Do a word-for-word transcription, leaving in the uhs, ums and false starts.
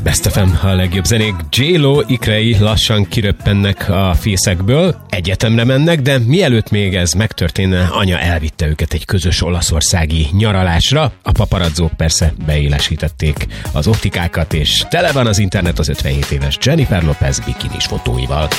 Best ef em, a legjobb zenék. J-Lo ikrei lassan kiröppennek a fészekből, egyetemre mennek, de mielőtt még ez megtörténne, anya elvitte őket egy közös olaszországi nyaralásra. A paparazzók persze beélesítették az optikákat, és tele van az internet az ötvenhét éves Jennifer Lopez bikinis fotóival.